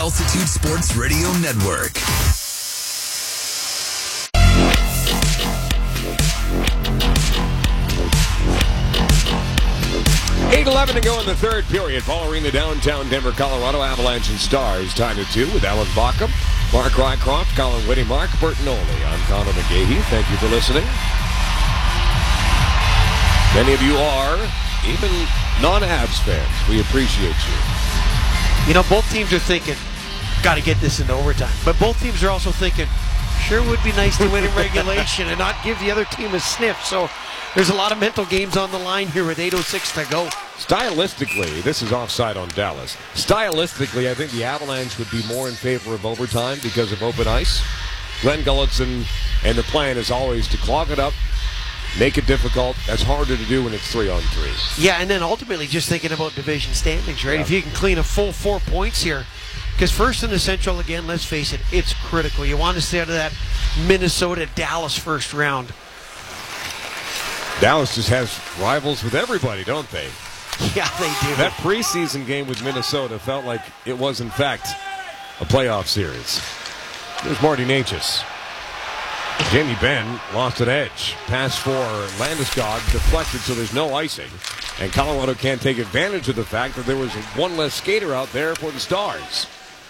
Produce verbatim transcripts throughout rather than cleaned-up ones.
Altitude Sports Radio Network. eight eleven to go in the third period. Following the downtown Denver, Colorado Avalanche and Stars tied at two with Alan Bachem, Mark Rycroft, Colin Whitty, Mark Bertinoli. I'm Connor McGahey. Thank you for listening. Many of you are, even non-Avs fans. We appreciate you. You know, both teams are thinking, got to get this into overtime. But both teams are also thinking, sure would be nice to win in regulation and not give the other team a sniff. So there's a lot of mental games on the line here with eight oh six to go. Stylistically, this is offside on Dallas. Stylistically, I think the Avalanche would be more in favor of overtime because of open ice. Glenn Gulutzan, and the plan is always to clog it up, make it difficult. That's harder to do when it's three on three. Yeah, and then ultimately just thinking about division standings, right? Yeah. If you can clean a full four points here, because first in the Central, again, let's face it, it's critical. You want to stay out of that Minnesota-Dallas first round. Dallas just has rivals with everybody, don't they? Yeah, they do. That preseason game with Minnesota felt like it was, in fact, a playoff series. There's Marty Necas. Jamie Benn lost an edge. Pass for Landeskog, deflected, so there's no icing. And Colorado can't take advantage of the fact that there was one less skater out there for the Stars.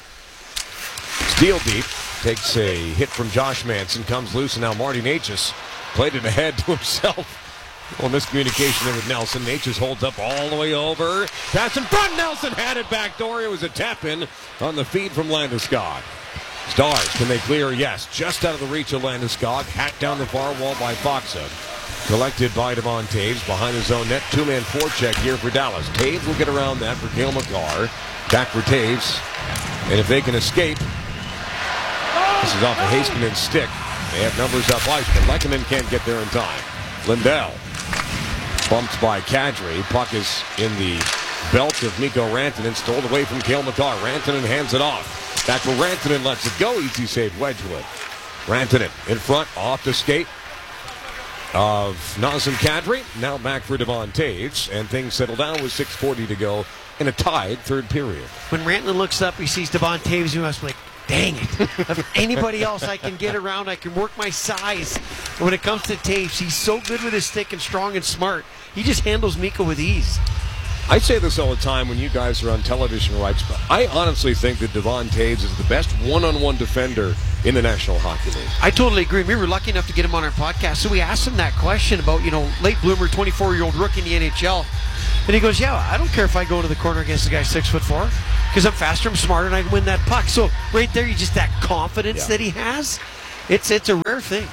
Steel deep, takes a hit from Josh Manson, comes loose, and now Marty Necas played it ahead to himself. Well, miscommunication there with Nelson. Necas holds up all the way over. Pass in front. Nelson had it back door. It was a tap in on the feed from Landeskog. Stars, can they clear? Yes. Just out of the reach of Landeskog. Hacked down the far wall by Foxa. Collected by Devon Toews behind his own net. Two-man forecheck here for Dallas. Toews will get around that for Cale Makar. Back for Toews. And if they can escape, this is off a Heiskanen stick. They have numbers up ice, but Lehkonen can't get there in time. Lindell. Bumped by Kadri. Puck is in the belt of Mikko Rantanen. Stole away from Cale Makar. Rantanen hands it off. Back where Rantanen lets it go. Easy save, Wedgwood. Rantanen in front, off the skate of Nazem Kadri. Now back for Devon Toews. And things settle down with six forty to go in a tied third period. When Rantanen looks up, he sees Devon Toews. He must be like, dang it. If anybody else I can get around, I can work my size. And when it comes to Toews, he's so good with his stick and strong and smart. He just handles Mikko with ease. I say this all the time when you guys are on television rights, but I honestly think that Devon Toews is the best one-on-one defender in the National Hockey League. I totally agree. We were lucky enough to get him on our podcast, so we asked him that question about, you know, late bloomer, twenty-four-year-old rookie in the N H L. And he goes, yeah, I don't care if I go to the corner against a guy six foot four, because I'm faster, I'm smarter, and I can win that puck. So right there, you just that confidence yeah. that he has, it's it's a rare thing.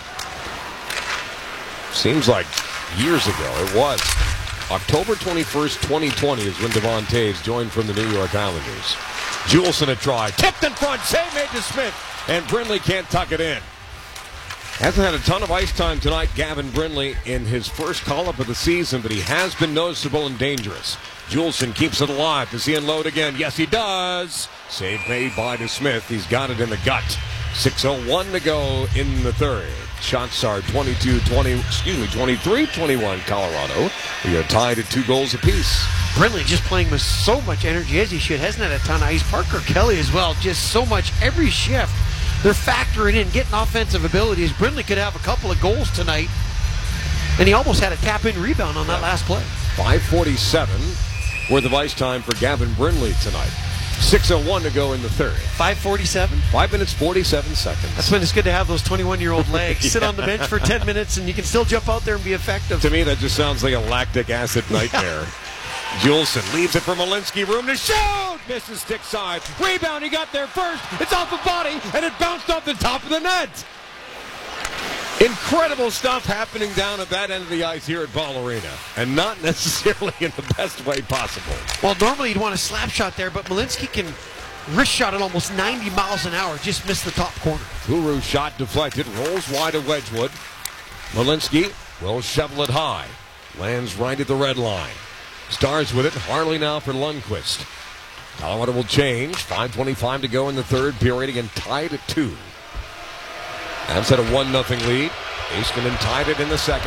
Seems like years ago it was. October twenty-first, twenty twenty is when Devon Toews joined from the New York Islanders. Juleson a try. Tipped in front. Save made to Smith. And Brindley can't tuck it in. Hasn't had a ton of ice time tonight, Gavin Brindley, in his first call-up of the season, but he has been noticeable and dangerous. Juleson keeps it alive. Does he unload again? Yes, he does. Save made by DeSmith. He's got it in the gut. six oh one to go in the third. Shots are twenty-two twenty, excuse me, twenty-three twenty-one Colorado. We are tied at two goals apiece. Brindley just playing with so much energy as he should. Hasn't had a ton of ice. Parker Kelly as well. Just so much every shift. They're factoring in, getting offensive abilities. Brindley could have a couple of goals tonight. And he almost had a tap-in rebound on that last play. five forty-seven worth of ice time for Gavin Brindley tonight. six oh one to go in the third. five forty-seven? five minutes, forty-seven seconds. That's when it's good to have those twenty-one-year-old legs. yeah. Sit on the bench for ten minutes, and you can still jump out there and be effective. To me, that just sounds like a lactic acid nightmare. Juleson leaves it for Malinsky. Room to shoot! Misses stick side. Rebound, he got there first. It's off the body, and it bounced off the top of the net. Incredible stuff happening down at that end of the ice here at Ball Arena, and not necessarily in the best way possible. Well, normally you'd want a slap shot there, but Malinsky can wrist shot at almost ninety miles an hour. Just missed the top corner. Guru shot deflected, rolls wide of Wedgwood. Malinsky will shovel it high. Lands right at the red line. Stars with it. Harley now for Lundqvist. Colorado will change. five twenty-five to go in the third period. Again, tied at two. Avs had a one nothing lead. Heiskanen tied it in the second.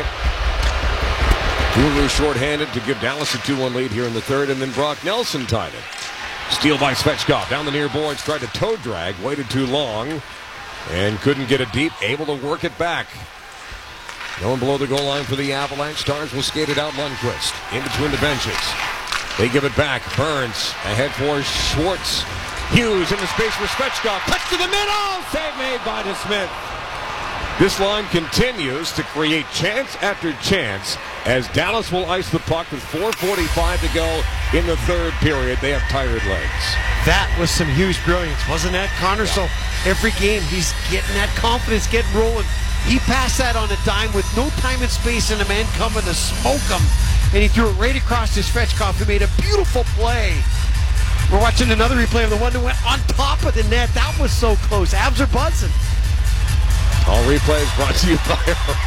Guru shorthanded to give Dallas a two one lead here in the third, and then Brock Nelson tied it. Steal by Svechkov. Down the near boards, tried to toe drag, waited too long, and couldn't get it deep. Able to work it back. No one below the goal line for the Avalanche. Stars will skate it out. Lundqvist in between the benches. They give it back. Burns ahead for Schwartz. Hughes in the space for Svechkov. Touch to the middle. Save made by DeSmith. This line continues to create chance after chance as Dallas will ice the puck with four forty-five to go in the third period. They have tired legs. That was some Hughes brilliance, wasn't that, Connor? Yeah. So every game he's getting that confidence, getting rolling. He passed that on a dime with no time and space and a man coming to smoke him. And he threw it right across to Svechkov, who made a beautiful play. We're watching another replay of the one that went on top of the net. That was so close. Abs are buzzing. All replays brought to you by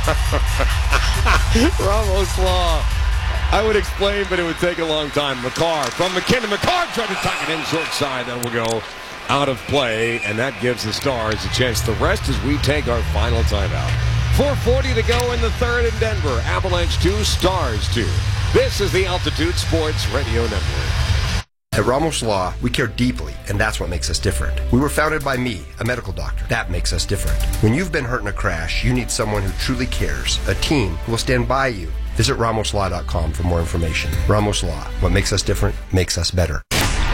Ramos Law. I would explain, but it would take a long time. McCarr from McKinnon. McCarr tried to tuck it in short side. That will go out of play, and that gives the Stars a chance to rest as we take our final timeout. four forty to go in the third in Denver. Avalanche two, Stars two. This is the Altitude Sports Radio Network. At Ramos Law, we care deeply, and that's what makes us different. We were founded by me, a medical doctor. That makes us different. When you've been hurt in a crash, you need someone who truly cares, a team who will stand by you. Visit ramos law dot com for more information. Ramos Law, what makes us different makes us better.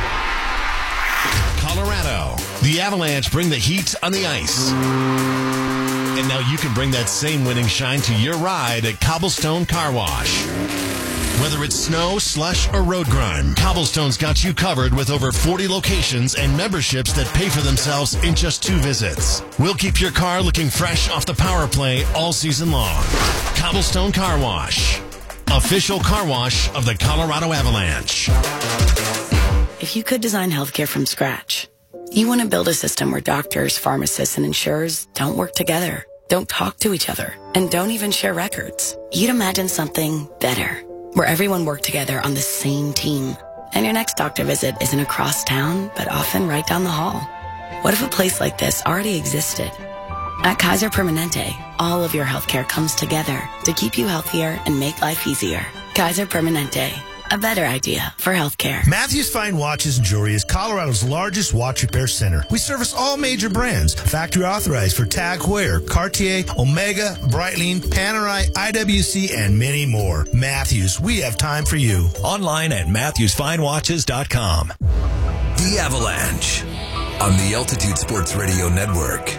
Colorado, the Avalanche bring the heat on the ice. And now you can bring that same winning shine to your ride at Cobblestone Car Wash. Whether it's snow, slush, or road grime, Cobblestone's got you covered with over forty locations and memberships that pay for themselves in just two visits. We'll keep your car looking fresh off the power play all season long. Cobblestone Car Wash, official car wash of the Colorado Avalanche. If you could design healthcare from scratch, you want to build a system where doctors, pharmacists, and insurers don't work together, don't talk to each other, and don't even share records. You'd imagine something better, where everyone worked together on the same team. And your next doctor visit isn't across town, but often right down the hall. What if a place like this already existed? At Kaiser Permanente, all of your healthcare comes together to keep you healthier and make life easier. Kaiser Permanente, a better idea for healthcare. Matthews Fine Watches and Jewelry is Colorado's largest watch repair center. We service all major brands, factory authorized for Tag Heuer, Cartier, Omega, Breitling, Panerai, I W C, and many more. Matthews, we have time for you. Online at matthews fine watches dot com. The Avalanche on the Altitude Sports Radio Network.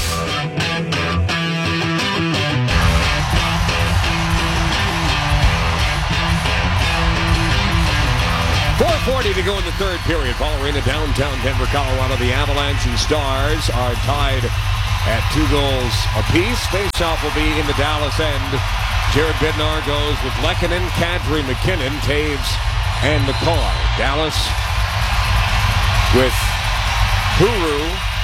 four forty to go in the third period. Ball Arena, downtown Denver, Colorado. The Avalanche and Stars are tied at two goals apiece. Faceoff will be in the Dallas end. Jared Bednar goes with Lehkonen, Kadri, McKinnon, Taves, and McCarr. Dallas with Huru,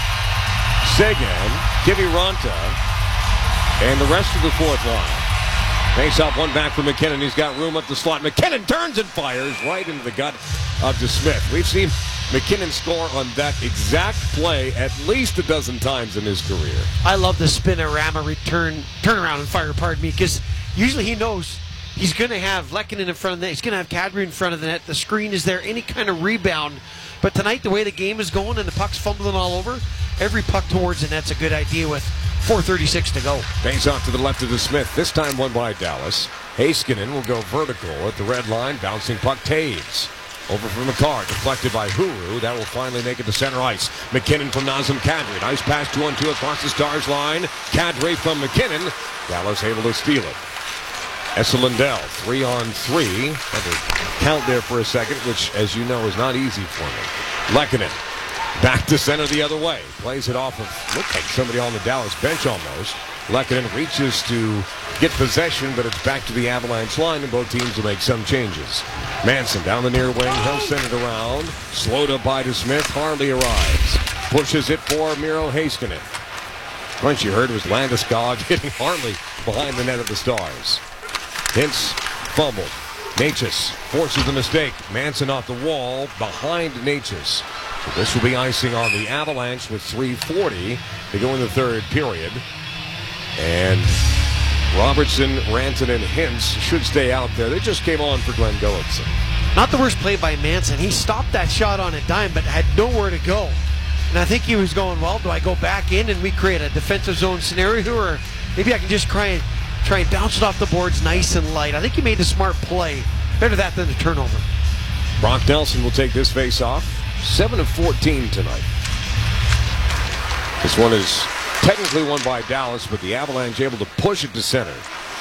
Seguin, Kiviranta, and the rest of the fourth line. Face-off, one back for McKinnon. He's got room up the slot. McKinnon turns and fires right into the gut of DeSmith. We've seen McKinnon score on that exact play at least a dozen times in his career. I love the spinorama return, turnaround and fire, pardon me, because usually he knows he's going to have Lehkonen in front of the net. He's going to have Kadri in front of the net. The screen is there, any kind of rebound. But tonight, the way the game is going and the puck's fumbling all over, every puck towards the net's a good idea with four thirty-six to go. Bangs off to the left of DeSmith. This time won by Dallas. Heiskanen will go vertical at the red line. Bouncing puck, Taves. Over from McCarr, deflected by Huru. That will finally make it to center ice. McKinnon from Nazem Kadri. Nice pass, two on two across the Stars line. Kadri from McKinnon. Dallas able to steal it. Esa Lindell, three on three. Had to count there for a second, which, as you know, is not easy for me. Lehkonen. Back to center the other way. Plays it off of, looked like somebody on the Dallas bench almost. Lehkonen reaches to get possession, but it's back to the Avalanche line, and both teams will make some changes. Manson down the near wing. He'll send it around. Slowed up by DeSmith. Harley arrives. Pushes it for Miro Heiskanen. Once you heard was Landeskog hitting Harley behind the net of the Stars. Hintz fumbled. Necas forces the mistake. Manson off the wall behind Necas. So this will be icing on the Avalanche with three forty to go in the third period. And Robertson, Rantanen, and Hintz should stay out there. They just came on for Glenn Gullickson. Not the worst play by Manson. He stopped that shot on a dime, but had nowhere to go. And I think he was going, well, do I go back in and we create a defensive zone scenario, or maybe I can just try and try and bounce it off the boards nice and light. I think he made a smart play. Better that than a turnover. Brock Nelson will take this face off. seven of fourteen tonight. This one is technically won by Dallas, but the Avalanche able to push it to center.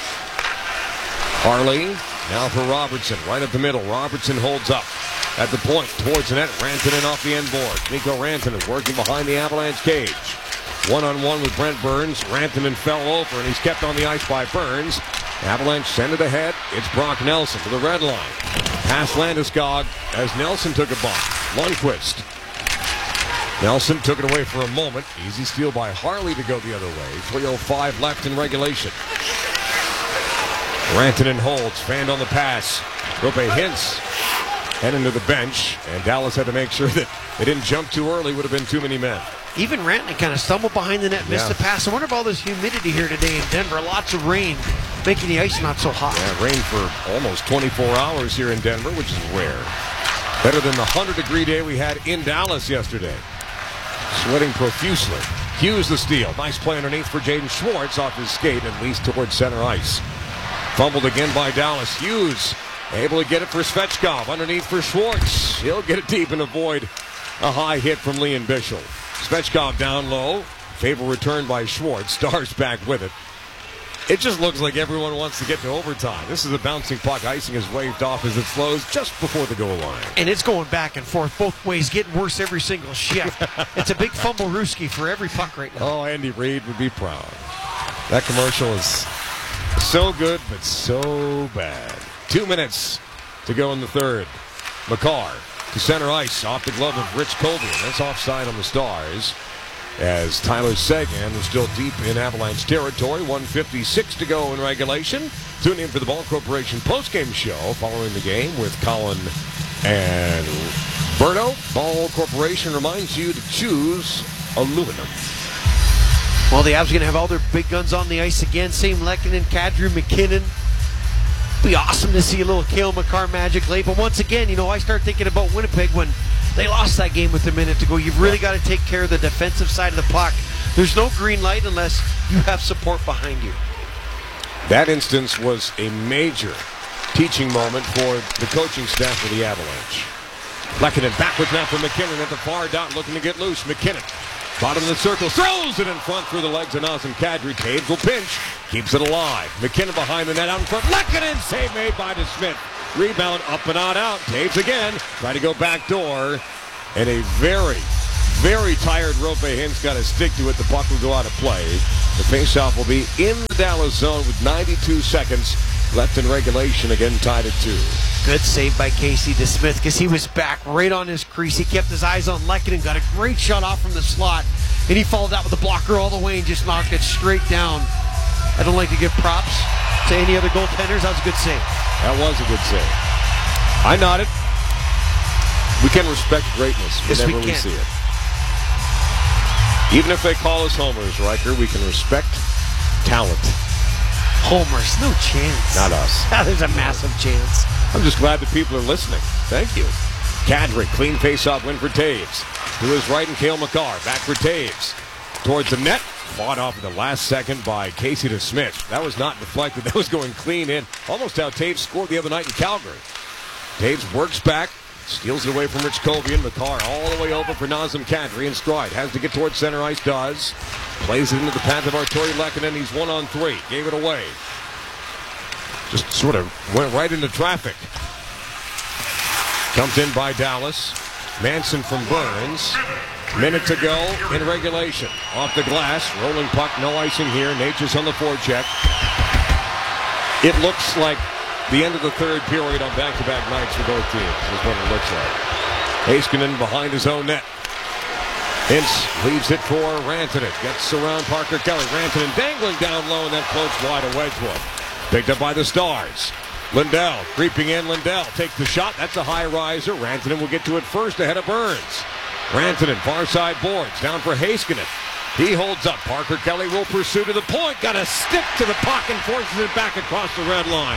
Harley, now for Robertson, right up the middle. Robertson holds up at the point, towards the net. Rantanen off the end board. Mikko Rantanen working behind the Avalanche cage. One-on-one with Brent Burns. Rantanen fell over, and he's kept on the ice by Burns. Avalanche send it ahead. It's Brock Nelson to the red line. Past Landeskog as Nelson took a bump. Lundqvist. Nelson took it away for a moment. Easy steal by Harley to go the other way. three oh five left in regulation. Rantanen holds. Fanned on the pass. Rupe Hintz heading to the bench. And Dallas had to make sure that they didn't jump too early. Would have been too many men. Even Rantanen kind of stumbled behind the net, missed Yeah. the pass. I wonder if all this humidity here today in Denver, lots of rain, making the ice not so hot. Yeah, rain for almost twenty-four hours here in Denver, which is rare. Better than the one hundred degree day we had in Dallas yesterday. Sweating profusely. Hughes the steal. Nice play underneath for Jaden Schwartz off his skate and leads towards center ice. Fumbled again by Dallas. Hughes able to get it for Svechkov. Underneath for Schwartz. He'll get it deep and avoid a high hit from Liam Bichel. Svechkov down low. Favorable return by Schwartz. Stars back with it. It just looks like everyone wants to get to overtime. This is a bouncing puck. Icing is waved off as it slows just before the goal line. And it's going back and forth both ways, getting worse every single shift. It's a big fumble Ruski for every puck right now. Oh, Andy Reid would be proud. That commercial is so good, but so bad. Two minutes to go in the third. McCarr to center ice, off the glove of Rich Colvin. That's offside on the Stars, as Tyler Seguin is still deep in Avalanche territory. one fifty-six to go in regulation. Tune in for the Ball Corporation postgame show following the game with Colin and Berto. Ball Corporation reminds you to choose aluminum. Well, the Avs are going to have all their big guns on the ice again. Same Lehkonen, Kadri, McKinnon. Be awesome to see a little Cale Makar magic late. But once again, you know, I start thinking about Winnipeg when they lost that game with a minute to go. You've really got to take care of the defensive side of the puck. There's no green light unless you have support behind you. That instance was a major teaching moment for the coaching staff of the Avalanche. Lehkonen backwards now for McKinnon at the far dot, looking to get loose. McKinnon, bottom of the circle, throws it in front through the legs of Nazem Kadri. Taves will pinch, keeps it alive. McKinnon behind the net out in front. Lehkonen, save made by DeSmith. Rebound up and on out. Taves again, try to go back door. And a very, very tired Rupe Hintz got to stick to it. The puck will go out of play. The faceoff will be in the Dallas zone with ninety-two seconds left in regulation. Again, tied at two. Good save by Casey DeSmith because he was back right on his crease. He kept his eyes on Lehkonen, got a great shot off from the slot, and he followed that with a blocker all the way and just knocked it straight down. I don't like to give props to any other goaltenders. That was a good save. That was a good save. I nodded. We can respect greatness Yes, whenever we we, can. see it. Even if they call us homers, Riker, we can respect talent. Homers, no chance. Not us. There's a massive chance. I'm just glad that people are listening. Thank you. Kadri, clean face-off win for Taves. To his right and Cale Makar. Back for Taves. Towards the net. Fought off in the last second by Casey DeSmith. That was not deflected. That was going clean in. Almost how Taves scored the other night in Calgary. Taves works back. Steals it away from Rich Kovian. Makar all the way over for Nazem Kadri. And Stride has to get towards center ice. Does. Plays it into the path of Artturi Lehkonen. He's one on three. Gave it away. Just sort of went right into traffic. Comes in by Dallas. Manson from Burns. Minute to go in regulation. Off the glass. Rolling puck. No icing here. Nature's on the forecheck. It looks like the end of the third period on back-to-back nights for both teams is what it looks like. Heiskanen behind his own net. Hintz leaves it for Rantanen. Gets around Parker Kelly. Rantanen dangling down low, and that floats wide of Wedgwood. Picked up by the Stars. Lindell creeping in. Lindell takes the shot. That's a high riser. Rantanen will get to it first ahead of Burns. Rantanen, far side boards. Down for Heiskanen. He holds up. Parker Kelly will pursue to the point. Got a stick to the puck and forces it back across the red line.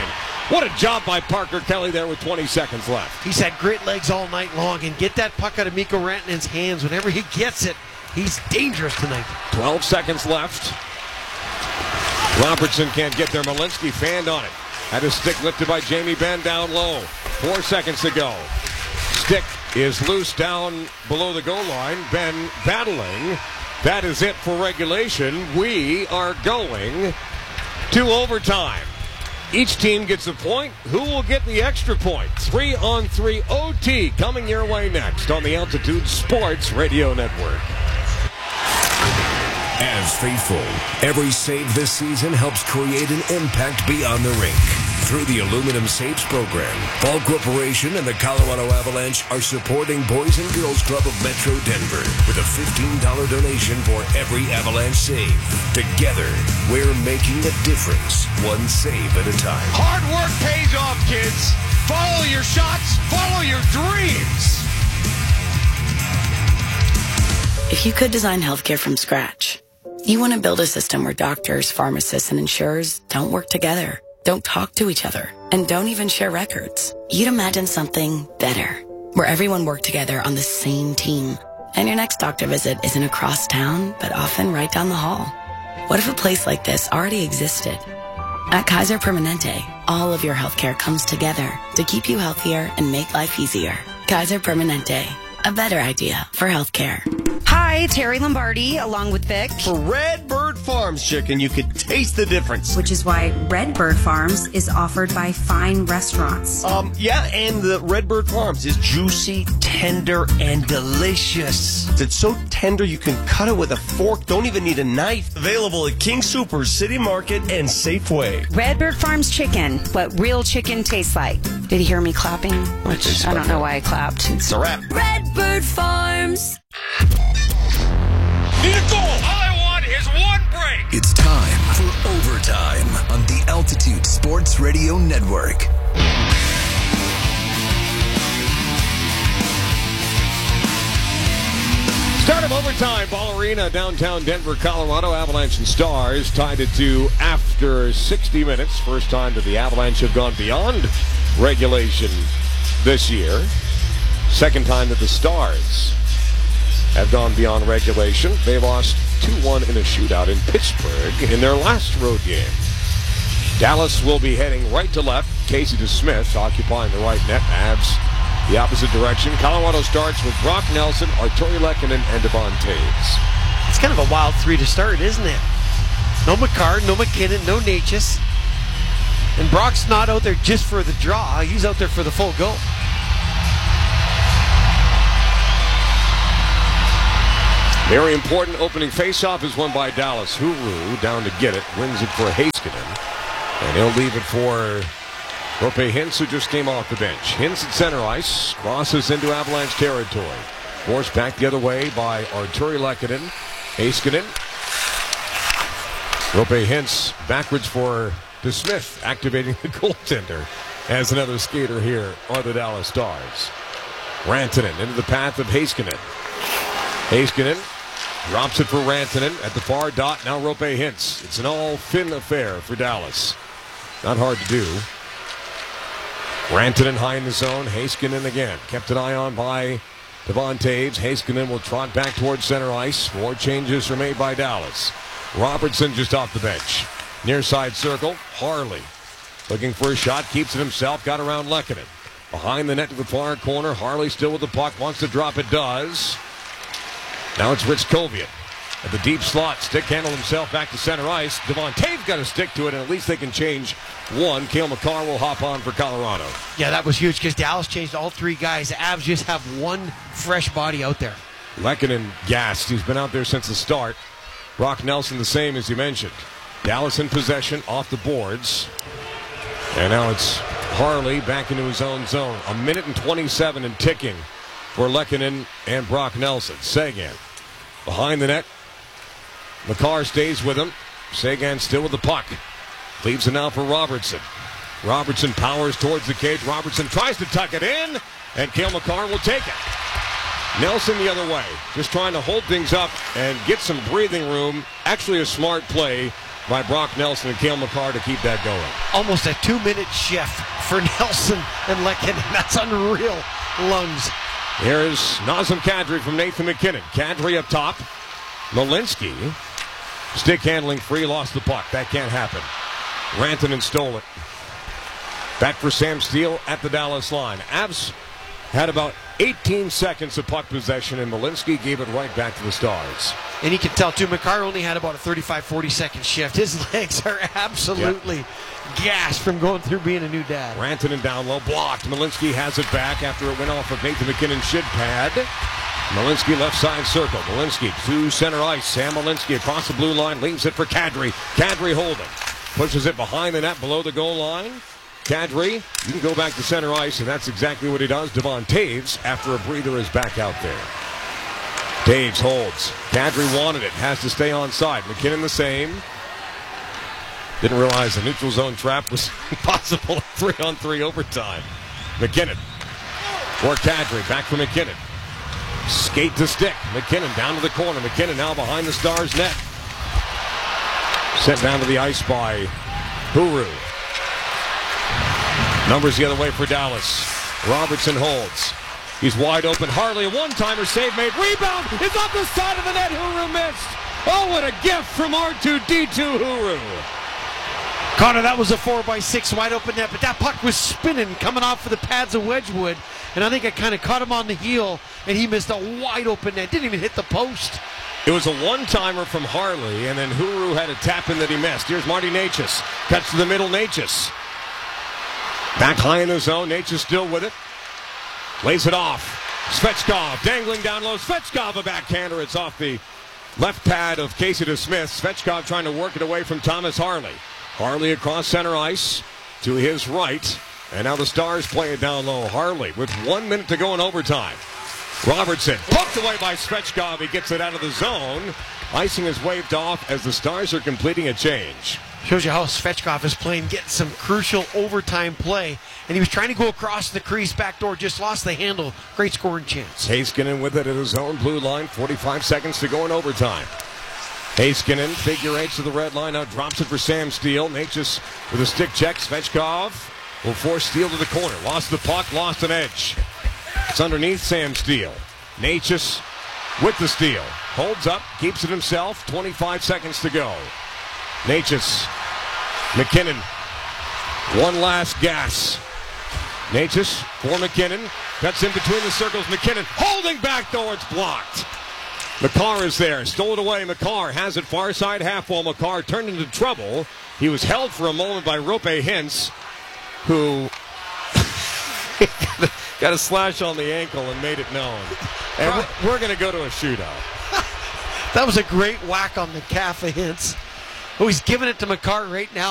What a job by Parker Kelly there with twenty seconds left. He's had great legs all night long, and get that puck out of Mikko Rantanen's hands whenever he gets it. He's dangerous tonight. twelve seconds left. Robertson can't get there. Malinsky fanned on it. Had his stick lifted by Jamie Benn down low. Four seconds to go. Stick is loose down below the goal line. Benn battling. That is it for regulation. We are going to overtime. Each team gets a point. Who will get the extra point? Three on three O T coming your way next on the Altitude Sports Radio Network. As faithful, every save this season helps create an impact beyond the rink. Through the Aluminum Saves program, Ball Corporation and the Colorado Avalanche are supporting Boys and Girls Club of Metro Denver with a fifteen dollars donation for every Avalanche save. Together, we're making a difference, one save at a time. Hard work pays off, kids. Follow your shots, follow your dreams. If you could design healthcare from scratch, you want to build a system where doctors, pharmacists, and insurers don't work together, don't talk to each other, and don't even share records. You'd imagine something better, where everyone worked together on the same team, and your next doctor visit isn't across town, but often right down the hall. What if a place like this already existed? At Kaiser Permanente, all of your healthcare comes together to keep you healthier and make life easier. Kaiser Permanente, a better idea for healthcare. Hi, Terry Lombardi, along with Vic. For Redbird Farms chicken, you could taste the difference. Which is why Redbird Farms is offered by fine restaurants. Um, yeah, and the Redbird Farms is juicy, tender, and delicious. It's so tender you can cut it with a fork, don't even need a knife. Available at King Soopers, City Market, and Safeway. Redbird Farms chicken, what real chicken tastes like. Did you hear me clapping? Which I don't know why I clapped. It's a wrap. Redbird Farms. Need a goal. All I want is one break. It's time for overtime on the Altitude Sports Radio Network. Start of overtime, Ball Arena, downtown Denver, Colorado. Avalanche and Stars tied it to after sixty minutes. First time that the Avalanche have gone beyond regulation this year. Second time that the Stars have gone beyond regulation. They lost two one in a shootout in Pittsburgh in their last road game. Dallas will be heading right to left. Casey DeSmith occupying the right net. Avs the opposite direction. Colorado starts with Brock Nelson, Artturi Lehkonen, and Devon Toews. It's kind of a wild three to start, isn't it? No Makar, no McKinnon, no Natchez. And Brock's not out there just for the draw. He's out there for the full goal. Very important opening faceoff is won by Dallas. Huru down to get it, wins it for Heiskanen. And he'll leave it for Roope Hintz, who just came off the bench. Hintz at center ice, crosses into Avalanche territory. Forced back the other way by Artturi Lehkonen. Heiskanen. Roope Hintz backwards for DeSmith, activating the goaltender as another skater here on the Dallas Stars. Rantanen into the path of Heiskanen. Heiskanen drops it for Rantanen at the far dot. Now Roope Hintz. It's an all-fin affair for Dallas. Not hard to do. Rantanen high in the zone. Heiskanen again. Kept an eye on by Devon Toews. Heiskanen will trot back towards center ice. More changes are made by Dallas. Robertson just off the bench. Near side circle. Harley looking for a shot. Keeps it himself. Got around Lehkonen. Behind the net to the far corner. Harley still with the puck. Wants to drop it. Does. Now it's Rich Kovian at the deep slot. Stick handled himself back to center ice. Devon Toews got to stick to it, and at least they can change one. Cale Makar will hop on for Colorado. Yeah, that was huge because Dallas changed all three guys. The Avs just have one fresh body out there. Lehkonen gassed. He's been out there since the start. Brock Nelson the same as you mentioned. Dallas in possession off the boards. And now it's Harley back into his own zone. A minute and twenty-seven and ticking for Lehkonen and Brock Nelson. Seguin behind the net. Makar stays with him. Seguin still with the puck. Leaves it now for Robertson. Robertson powers towards the cage. Robertson tries to tuck it in, and Cale Makar will take it. Nelson the other way, just trying to hold things up and get some breathing room. Actually a smart play by Brock Nelson and Cale Makar to keep that going. Almost a two-minute shift for Nelson and Lehkonen. That's unreal. Lungs. Here's Nazem Kadri from Nathan MacKinnon. Kadri up top. Malinsky, stick handling free, lost the puck. That can't happen. Rantanen stole it. Back for Sam Steele at the Dallas line. Avs had about eighteen seconds of puck possession, and Malinsky gave it right back to the Stars. And you can tell, too, Makar only had about a thirty-five, forty second shift. His legs are absolutely yep. gassed from going through being a new dad. Rantanen down low, blocked. Malinsky has it back after it went off of Nathan MacKinnon's shin pad. Malinsky left side circle. Malinsky to center ice. Sam Malinsky across the blue line, leaves it for Kadri. Kadri holding. Pushes it behind the net below the goal line. Kadri, you can go back to center ice, and that's exactly what he does. Devon Taves, after a breather, is back out there. Taves holds. Kadri wanted it. Has to stay on side. MacKinnon the same. Didn't realize the neutral zone trap was possible at three on three overtime. MacKinnon. For Kadri. Back for MacKinnon. Skate to stick. MacKinnon down to the corner. MacKinnon now behind the Stars net. Sent down to the ice by Huru. Numbers the other way for Dallas. Robertson holds. He's wide open. Harley, a one-timer save made. Rebound is off the side of the net. Huru missed. Oh, what a gift from R two D two Huru. Connor, that was a four by six wide open net, but that puck was spinning coming off of the pads of Wedgwood, and I think it kind of caught him on the heel, and he missed a wide open net. Didn't even hit the post. It was a one-timer from Harley, and then Huru had a tap-in that he missed. Here's Marty Necas. Cuts to the middle, Necas. Back high in the zone. Necas still with it. Lays it off. Svechkov dangling down low. Svechkov a backhander. It's off the left pad of Casey DeSmith. Svechkov trying to work it away from Thomas Harley. Harley across center ice to his right. And now the Stars play it down low. Harley with one minute to go in overtime. Robertson poked away by Svechkov. He gets it out of the zone. Icing is waved off as the Stars are completing a change. Shows you how Svechkov is playing, getting some crucial overtime play. And he was trying to go across the crease, backdoor, just lost the handle. Great scoring chance. Heiskanen with it at his own blue line. forty-five seconds to go in overtime. Heiskanen, figure eight to the red line. Now drops it for Sam Steele. Necas with a stick check. Svechkov will force Steele to the corner. Lost the puck, lost an edge. It's underneath Sam Steele. Necas with the steal. Holds up, keeps it himself. twenty-five seconds to go. Necas, MacKinnon, one last gas. Necas for MacKinnon, cuts in between the circles. MacKinnon holding back though, it's blocked. Makar is there, stole it away. Makar has it far side half wall. Makar turned into trouble. He was held for a moment by Rope Hintz, who got a slash on the ankle and made it known. And we're, we're going to go to a shootout. That was a great whack on the calf of Hintz. Oh, he's giving it to Makar right now.